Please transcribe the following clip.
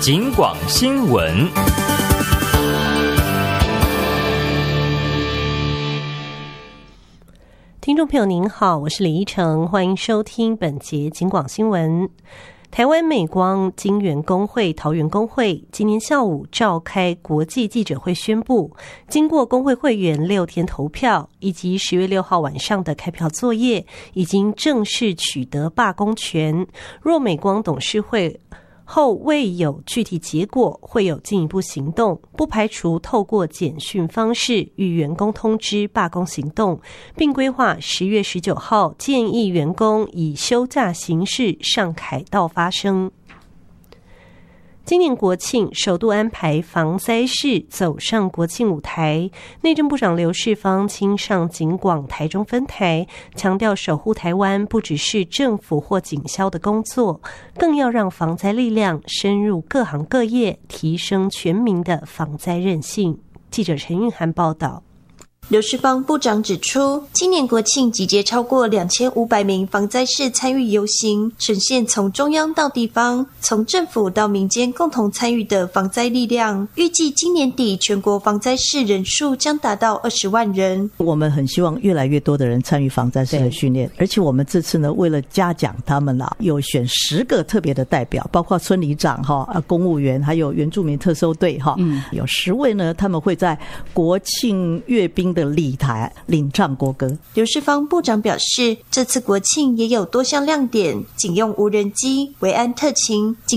警广新闻。 听众朋友您好，我是李依晨，欢迎收听本节警广新闻。台湾美光晶圆工会桃园工会今天下午召开国际记者会，宣布经过工会会员6天投票以及10月6号晚上的开票作业，已经正式取得罢工权。若美光董事会后未有具体结果，会有进一步行动，不排除透过简讯方式与员工通知罢工行动，并规划10月19号建议员工以休假形式上凯道发声。今年国庆首度安排防灾式走上国庆舞台，内政部长刘世芳亲上警广台中分台，强调守护台湾不只是政府或警消的工作，更要让防灾力量深入各行各业，提升全民的防灾韧性。记者陈韵涵报道。 刘世芳部长指出，今年国庆集结超过2500名防灾士参与游行，呈现从中央到地方，从政府到民间共同参与的防灾力量。预计今年底全国防灾士人数将达到20万人。 我们很希望越来越多的人参与防灾士的训练，而且我们这次呢，为了嘉奖他们啦，有选10个特别的代表，包括村里长公务员，还有原住民特搜队有10位呢，他们会在国庆阅兵的礼台领唱国歌。 刘世芳部长表示，这次国庆也有多项亮点，警用无人机、维安特勤、